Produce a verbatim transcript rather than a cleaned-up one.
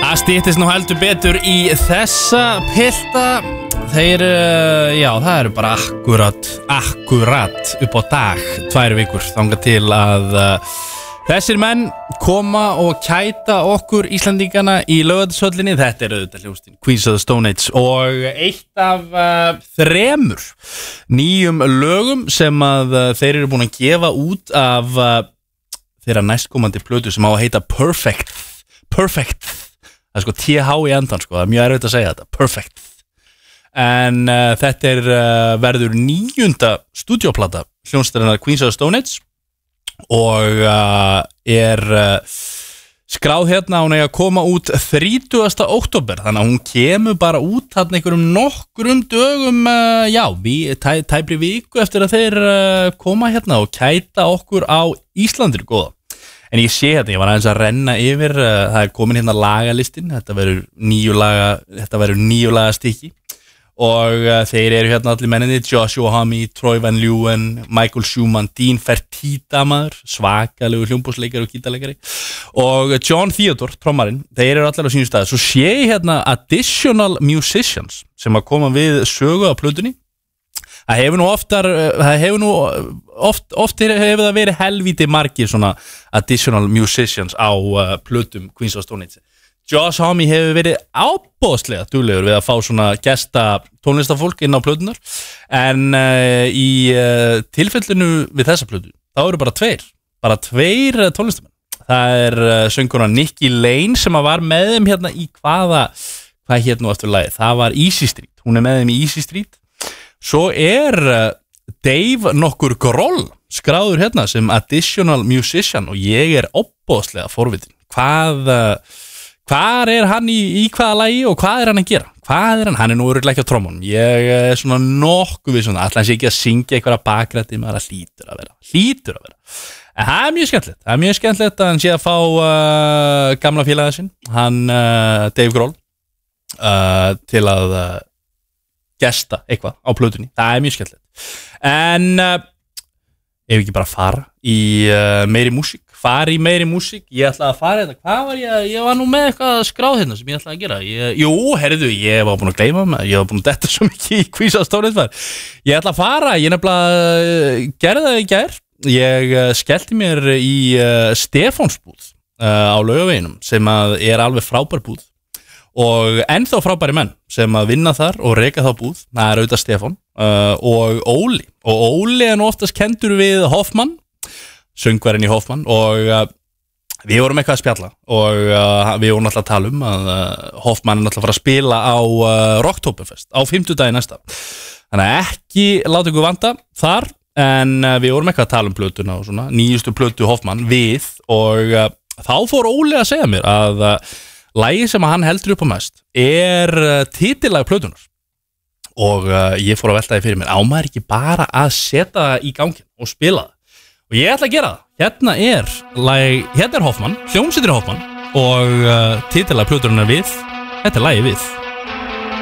Það styttist nú heldur betur í þessa pilta. Þeir, já, það eru bara akkurat, akkurat upp á dag, tvær vikur, þangað til að uh, þessir menn koma og kæta okkur Íslendingana í Laugardalshöllinni. Þetta er auðvitað hljómsveitin Queens of the Stone Age og eitt af uh, þremur nýjum lögum sem að uh, þeir eru búin að gefa út af uh, þeirra næstkomandi plötu sem á að heita Perfect. Perfect. Það er sko T H í endan, sko, það er mjög erfitt að segja þetta. Perfect. En uh, þetta er uh, verður níunda stúdíóplata hljómsveitarinnar Queens of the Stone Age og uh, er uh, skráð hérna, hún er að koma út þrítugasta október, þannig að hún kemur bara út þarna einhverjum nokkrum dögum, uh, já, við, tæ, tæpri viku eftir að þeir uh, koma hérna og kæta okkur á Íslandir, góða. En ég sé hérna, ég var aðeins að renna yfir, uh, það er komin hérna lagalistin, þetta verður níu laga, þetta verður níu laga stykki. Og uh, þeir eru hérna allir menninni, Joshua Homme, Troy Van Leeuwen, Michael Schumann, Dean Fertitta maður, svakalegu hljómborðsleikari og gítarleikari, og John Theodore, trommarinn, þeir eru allir á sínu staði. Svo sé ég hérna Additional Musicians sem að koma við sögu á plötunni. Það hefur nú oftar, það hefur nú oft, oft hefur það verið helvíti margir svona Additional Musicians á uh, plötum Queens of the Stone Age. Josh Homme hefur verið ábóðslega duglegur við að fá svona gesta tónlistafólk inn á plötunar, en uh, í uh, tilfellinu við þessa plötu, þá eru bara tveir, bara tveir uh, tónlistamenn. Það er uh, sönguna Nikki Lane sem var með þeim hérna í hvaða, hvað hétt nú eftir lagið, það var Easy Street, hún er með þeim í Easy Street. Svo er uh, Dave nokkur Grohl skráður hérna sem Additional Musician og ég er ábóðslega forvitin. Hvað... Uh, Hvar er hann í, í hvaða lagi og hvað er hann að gera? Hvað er hann? Hann er nú örugglega ekki á trommunum. Ég er svona nokkuð við svona, ætla hans ekki að syngja einhverja bakrætti, maður að hlýtur að vera. Hlýtur að vera. En það er mjög skemmtilegt. Það er mjög skemmtilegt að hann sé að fá uh, gamla félaga sinn, hann uh, Dave Grohl, uh, til að uh, gesta eitthvað á plötunni. Það er mjög skemmtilegt. En uh, ef ekki bara fara í uh, meiri músík. Fari í meiri músík, ég ætlaði að fara þetta, hvað var ég, ég var nú með eitthvað skráð hérna sem ég ætlaði að gera, ég, jú, herriðu, ég var búin að gleyma mig, ég var búin að detta svo mikið í Queens of the Stone Age, ég ætla að fara, ég nefnilega gerði það í gær, ég uh, skellti mér í uh, Stefánsbúð uh, á Laugaveginum sem að er alveg frábær búð og ennþá frábæri menn sem að vinna þar og reka þá búð, það er auðvitað Stefán uh, og Óli, og Óli er nú oftast kenndur við Hoffmann, söngvarinn í Hoffmann og uh, við vorum eitthvað að spjalla og uh, við vorum alltaf að tala um að uh, Hoffmann er alltaf að fara að spila á uh, Rocktoberfest á fimmtudaginn næsta, þannig að ekki láta ykkur vanta þar, en uh, við vorum eitthvað að tala um plötuna og svona nýjustu plötu Hoffmann við og uh, þá fór Óli að segja mér að uh, lagið sem hann heldur upp á mest er uh, titillag plötunar og uh, ég fór að velta því fyrir mér, á maður ekki bara að setja það í gangin og spila það. Og ég ætla að gera það. Hérna er, lag, hérna er Hoffmann, hljómsveitin Hoffmann og uh, titillag plöturinnar Við. Þetta er lagið Við.